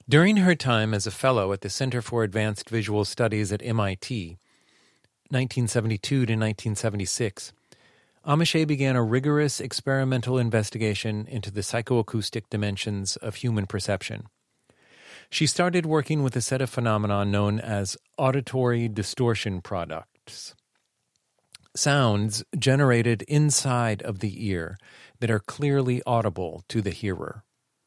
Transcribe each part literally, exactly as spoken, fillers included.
During her time as a fellow at the Center for Advanced Visual Studies at M I T, nineteen seventy-two to nineteen seventy-six, Amiche began a rigorous experimental investigation into the psychoacoustic dimensions of human perception. She started working with a set of phenomena known as auditory distortion products, sounds generated inside of the ear that are clearly audible to the hearer.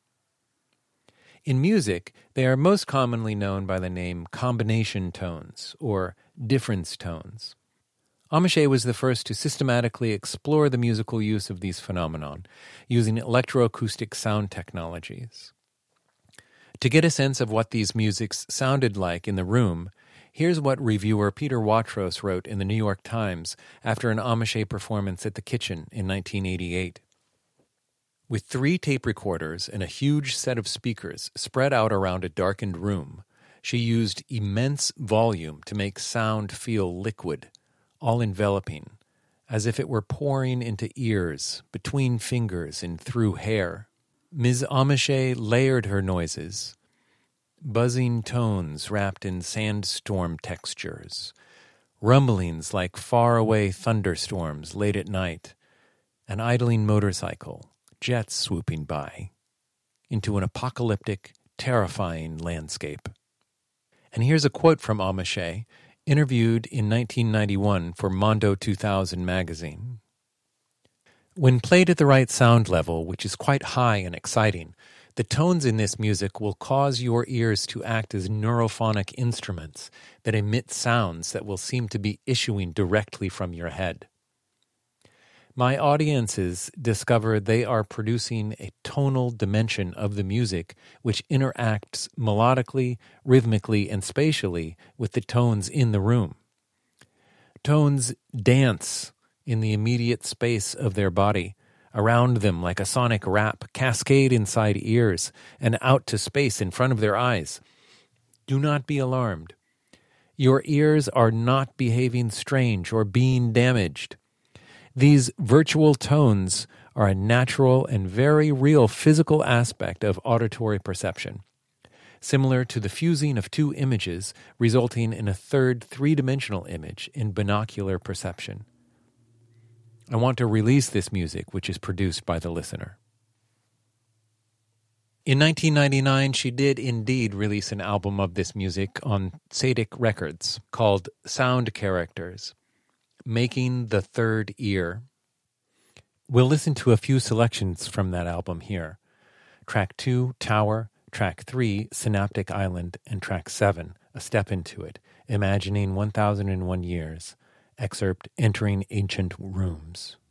In music, they are most commonly known by the name combination tones or difference tones. Amiche was the first to systematically explore the musical use of these phenomena using electroacoustic sound technologies. To get a sense of what these musics sounded like in the room, here's what reviewer Peter Watros wrote in the New York Times after an Amiche performance at the Kitchen in nineteen eighty-eight. With three tape recorders and a huge set of speakers spread out around a darkened room, she used immense volume to make sound feel liquid, all-enveloping, as if it were pouring into ears, between fingers, and through hair. Miz Amiche layered her noises, buzzing tones wrapped in sandstorm textures, rumblings like faraway thunderstorms late at night, an idling motorcycle, jets swooping by, into an apocalyptic, terrifying landscape. And here's a quote from Amiche, interviewed in nineteen ninety-one for Mondo two thousand magazine. When played at the right sound level, which is quite high and exciting, the tones in this music will cause your ears to act as neurophonic instruments that emit sounds that will seem to be issuing directly from your head. My audiences discover they are producing a tonal dimension of the music which interacts melodically, rhythmically, and spatially with the tones in the room. Tones dance in the immediate space of their body, around them like a sonic rap, cascade inside ears, and out to space in front of their eyes. Do not be alarmed. Your ears are not behaving strange or being damaged. These virtual tones are a natural and very real physical aspect of auditory perception, similar to the fusing of two images resulting in a third three-dimensional image in binocular perception. I want to release this music, which is produced by the listener. In nineteen ninety-nine, she did indeed release an album of this music on Tzadik Records called Sound Characters, Making the Third Ear. We'll listen to a few selections from that album here. Track two, Tower, Track three, Synaptic Island, and Track seven, A Step Into It, Imagining one thousand one Years. Excerpt, Entering Ancient Rooms.